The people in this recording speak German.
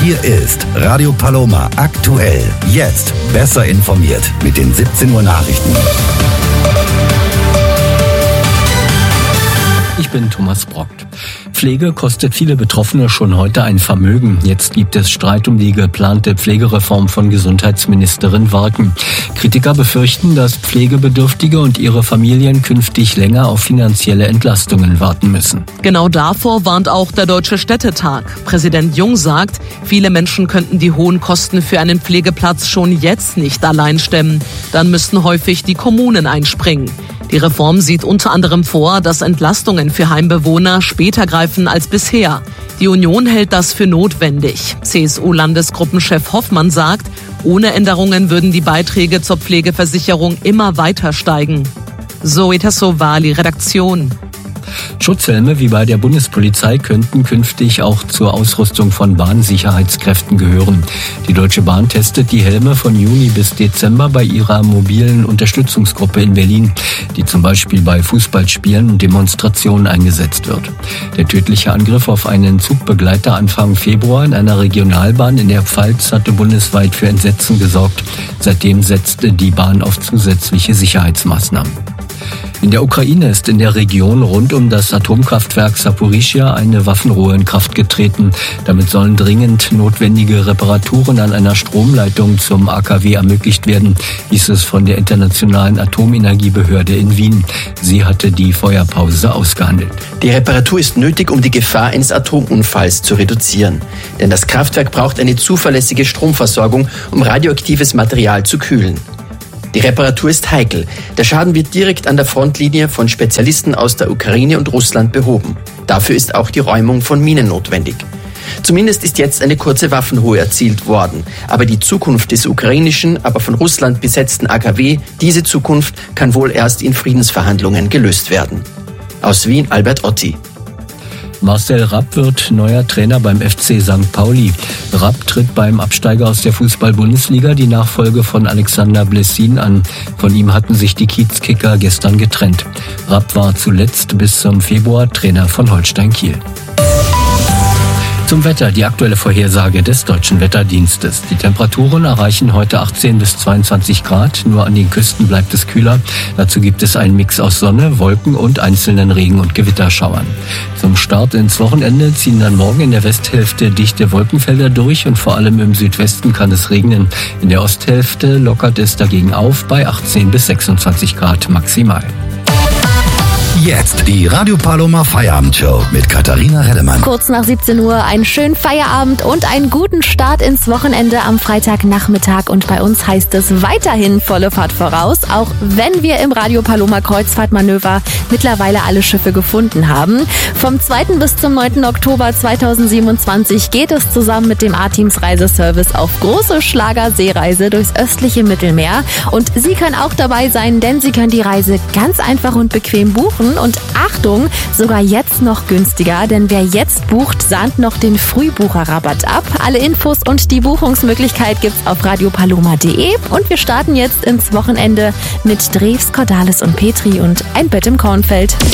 Hier ist Radio Paloma aktuell. Jetzt besser informiert mit den 17 Uhr Nachrichten. Ich bin Thomas Brockt. Pflege kostet viele Betroffene schon heute ein Vermögen. Jetzt gibt es Streit um die geplante Pflegereform von Gesundheitsministerin Worken. Kritiker befürchten, dass Pflegebedürftige und ihre Familien künftig länger auf finanzielle Entlastungen warten müssen. Genau davor warnt auch der Deutsche Städtetag. Präsident Jung sagt, viele Menschen könnten die hohen Kosten für einen Pflegeplatz schon jetzt nicht allein stemmen. Dann müssten häufig die Kommunen einspringen. Die Reform sieht unter anderem vor, dass Entlastungen für Heimbewohner später greifen als bisher. Die Union hält das für notwendig. CSU-Landesgruppenchef Hoffmann sagt, ohne Änderungen würden die Beiträge zur Pflegeversicherung immer weiter steigen. Zoe Tassovali, Redaktion. Schutzhelme wie bei der Bundespolizei könnten künftig auch zur Ausrüstung von Bahnsicherheitskräften gehören. Die Deutsche Bahn testet die Helme von Juni bis Dezember bei ihrer mobilen Unterstützungsgruppe in Berlin, die zum Beispiel bei Fußballspielen und Demonstrationen eingesetzt wird. Der tödliche Angriff auf einen Zugbegleiter Anfang Februar in einer Regionalbahn in der Pfalz hatte bundesweit für Entsetzen gesorgt. Seitdem setzte die Bahn auf zusätzliche Sicherheitsmaßnahmen. In der Ukraine ist in der Region rund um das Atomkraftwerk Saporischschja eine Waffenruhe in Kraft getreten. Damit sollen dringend notwendige Reparaturen an einer Stromleitung zum AKW ermöglicht werden, hieß es von der Internationalen Atomenergiebehörde in Wien. Sie hatte die Feuerpause ausgehandelt. Die Reparatur ist nötig, um die Gefahr eines Atomunfalls zu reduzieren. Denn das Kraftwerk braucht eine zuverlässige Stromversorgung, um radioaktives Material zu kühlen. Die Reparatur ist heikel. Der Schaden wird direkt an der Frontlinie von Spezialisten aus der Ukraine und Russland behoben. Dafür ist auch die Räumung von Minen notwendig. Zumindest ist jetzt eine kurze Waffenruhe erzielt worden. Aber die Zukunft des ukrainischen, aber von Russland besetzten AKW, diese Zukunft kann wohl erst in Friedensverhandlungen gelöst werden. Aus Wien, Albert Otti. Marcel Rapp wird neuer Trainer beim FC St. Pauli. Rapp tritt beim Absteiger aus der Fußball-Bundesliga die Nachfolge von Alexander Blessin an. Von ihm hatten sich die Kiezkicker gestern getrennt. Rapp war zuletzt bis zum Februar Trainer von Holstein Kiel. Zum Wetter, die aktuelle Vorhersage des Deutschen Wetterdienstes. Die Temperaturen erreichen heute 18 bis 22 Grad. Nur an den Küsten bleibt es kühler. Dazu gibt es einen Mix aus Sonne, Wolken und einzelnen Regen- und Gewitterschauern. Zum Start ins Wochenende ziehen dann morgen in der Westhälfte dichte Wolkenfelder durch und vor allem im Südwesten kann es regnen. In der Osthälfte lockert es dagegen auf bei 18 bis 26 Grad maximal. Jetzt die Radio Paloma Feierabendshow mit Katharina Reddemann. Kurz nach 17 Uhr einen schönen Feierabend und einen guten Start ins Wochenende am Freitagnachmittag. Und bei uns heißt es weiterhin volle Fahrt voraus, auch wenn wir im Radio Paloma Kreuzfahrtmanöver mittlerweile alle Schiffe gefunden haben. Vom 2. bis zum 9. Oktober 2027 geht es zusammen mit dem A-Teams Reiseservice auf große Schlager-Seereise durchs östliche Mittelmeer. Und Sie können auch dabei sein, denn Sie können die Reise ganz einfach und bequem buchen. Und Achtung, sogar jetzt noch günstiger, denn wer jetzt bucht, sahnt noch den Frühbucherrabatt ab. Alle Infos und die Buchungsmöglichkeit gibt's auf radiopaloma.de. Und wir starten jetzt ins Wochenende mit Drews, Cordalis und Petri und ein Bett im Kornfeld.